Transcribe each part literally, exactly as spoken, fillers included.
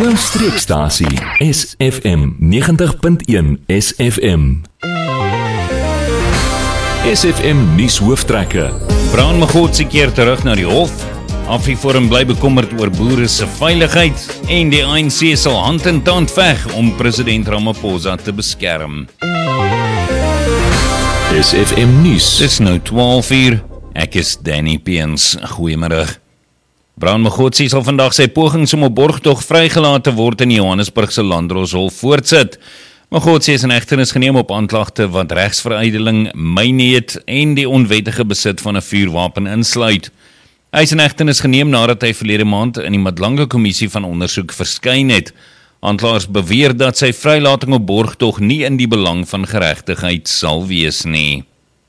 Jou streekstasie S F M negentig punt een S F M. S F M nuus hooftrekke. Brown Magotsi keer terug na die hof. Afriforum bly bekommerd oor boere se veiligheid en die A N C sal hand in tand veg om president Ramaphosa te beskerm. S F M nuus. Dis nou twaalf uur. Ek is Danny Peens. Goeiemiddag. Brown Magotsi sal vandag sy pogings om op borgtog vrygelaat te word in Johannesburgse Landdroshof voortsit. Magotsi is in hegtenis geneem op aanklagte wat regsverydeling, myneet en die onwettige besit van 'n vuurwapen insluit. Hy is in hegtenis geneem nadat hy verlede maand in die Madlanga Kommissie van ondersoek verskyn het. Aanklaers beweer dat sy vrylating op borgtog nie in die belang van geregtigheid sal wees nie.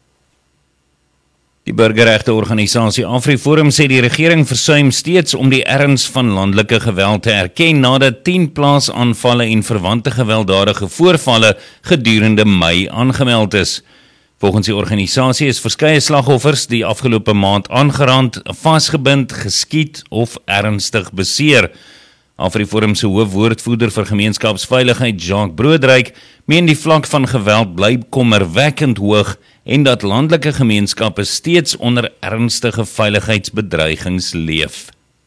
Die burgerregteorganisasie Afriforum sê die regering versuim steeds om die erns van landelike geweld te erken nadat tien plaasaanvalle en verwante gewelddadige voorvalle gedurende Mei aangemeld is. Volgens die organisasie is verskeie slagoffers die afgelope maand aangerand, vasgebind, geskiet of ernstig beseer. Afriforum se hoofwoordvoerder vir gemeenskapsveiligheid, Jacques Broodryk, meen die vlak van geweld bly kommerwekkend hoog en dat landelike gemeenskappe steeds onder ernstige veiligheidsbedreigings leef.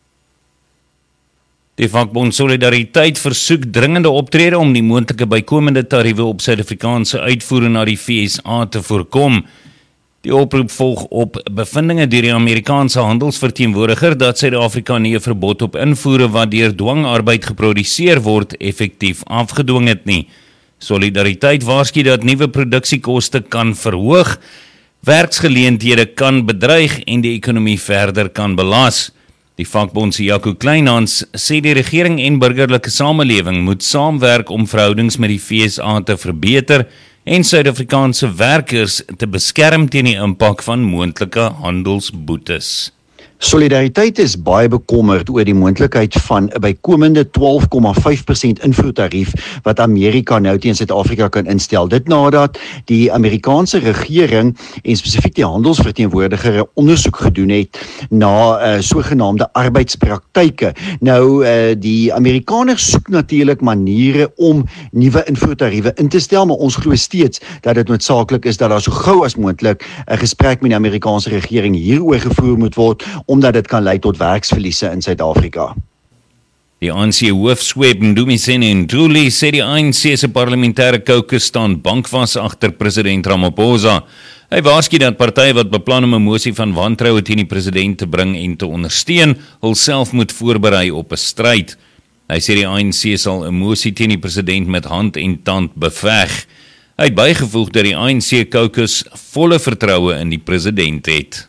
Die vakbond Solidariteit versoek dringende optrede om die moontlike bykomende tariewe op Suid-Afrikaanse uitvoere na die V S A te voorkom. Die oproep volg op bevindinge deur die Amerikaanse handelsverteenwoordiger dat Suid-Afrika nie 'n verbod op invoere wat deur dwangarbeid geproduseer word effektief afgedwing het nie. Solidariteit waarsku dat nuwe produksiekoste kan verhoog, werksgeleenthede kan bedreig en die ekonomie verder kan belas. Die vakbond se Jaco Kleinhans sê die regering en burgerlike samelewing moet saamwerk om verhoudings met die V S A te verbeter en Suid-Afrikaanse werkers te beskerm teen die impak van moontlike handelsboetes. Solidariteit is baie bekommerd oor die moontlikheid van 'n bykomende twaalf komma vyf persent invoertarief wat Amerika nou teen Suid-Afrika kan instel. Dit nadat die Amerikaanse regering en spesifiek die handelsverteenwoordiger 'n ondersoek gedoen het na uh, sogenaamde arbeidspraktyke. Nou, uh, die Amerikaners soek natuurlik maniere om nuwe invoertariewe in te stel, maar ons glo steeds dat dit noodsaaklik is dat daar so gou as moontlik 'n gesprek met die Amerikaanse regering hieroor gevoer moet word, omdat dit kan lei tot werksverliese in Suid-Afrika. Die A N C hoofsweep Ndumiseni Nduli sê die A N C se parlementêre caucus staan bankvas agter president Ramaphosa. Hy waarsku dat partye wat beplan om 'n mosie van wantroue teen die president te bring en te ondersteun, hulself moet voorberei op 'n stryd. Hy sê die A N C sal 'n mosie teen die president met hand en tand beveg. Hy het bygevoeg dat die A N C caucus volle vertroue in die president het.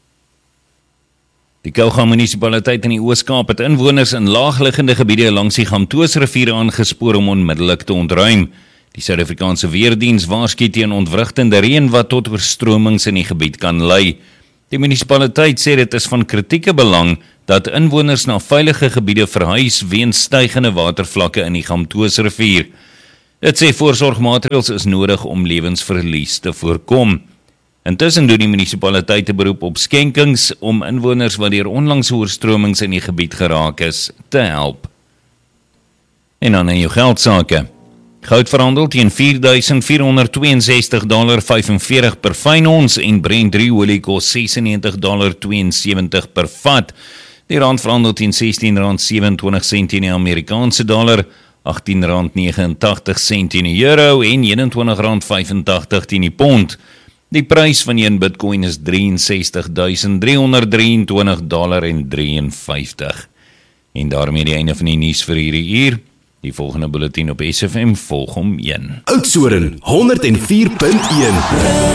Die Kouga munisipaliteit in die Oos-Kaap het inwoners in laagliggende gebiede langs die Gamtoosrivier aangespoor om onmiddellik te ontruim. Die Suid-Afrikaanse Weerdiens waarsku teen ontwrigtende reën wat tot oorstromings in die gebied kan lei. Die munisipaliteit sê dit is van kritieke belang dat inwoners na veilige gebiede verhuis weens stygende watervlakke in die Gamtoosrivier. Dit sê voorsorgmaatreëls is nodig om lewensverlies te voorkom. Intussen doen die munisipaliteit 'n beroep op skenkings om inwoners wat deur onlangse oorstromings in die gebied geraak is, te help. En dan in jou geldsake. Goud verhandel teen vier duisend vier honderd tweeënsestig komma vyfenveertig dollar per fyn ons en Brent olie kos sesennegentig komma tweeënsewentig dollar per vat. Die rand verhandel teen sestien rand sewenentwintig sent in die Amerikaanse dollar, agttien rand negenentagtig sent in die euro en eenentwintig rand vyfentagtig teen die pond. Die prys van een bitcoin is ses drie ses duisend driehonderd drieëntwintig dollar en drieënvyftig. En daarmee die einde van die nuus vir hierdie uur. Die volgende bulletin op S F M volg om een. Oudtshoorn honderd en vier punt een.